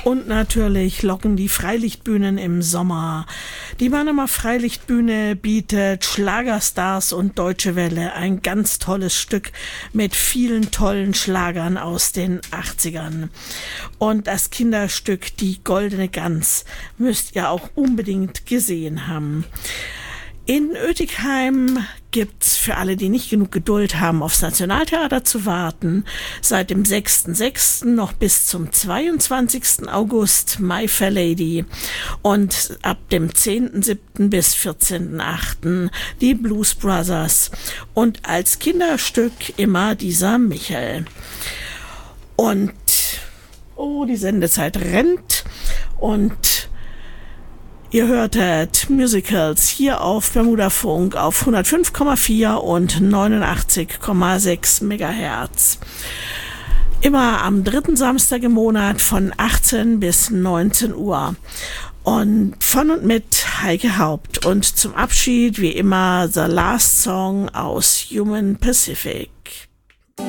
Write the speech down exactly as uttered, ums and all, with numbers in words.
Und natürlich locken die Freilichtbühnen im Sommer. Die Mannheimer Freilichtbühne bietet Schlagerstars und Deutsche Welle ein ganz tolles Stück mit vielen tollen Schlagern aus den achtzigern. Und das Kinderstück Die Goldene Gans müsst ihr auch unbedingt gesehen haben. In Oetikheim gibt's für alle, die nicht genug Geduld haben, aufs Nationaltheater zu warten, seit dem sechsten sechsten noch bis zum zweiundzwanzigsten August My Fair Lady und ab dem zehnten siebten bis vierzehnten achten die Blues Brothers und als Kinderstück immer dieser Michel. Und oh, die Sendezeit rennt und ihr hörtet Musicals hier auf Bermuda Funk auf hundertfünf Komma vier und neunundachtzig Komma sechs Megahertz. Immer am dritten Samstag im Monat von achtzehn bis neunzehn Uhr. Und von und mit Heike Haupt. Und zum Abschied wie immer The Last Song aus Human Pacific.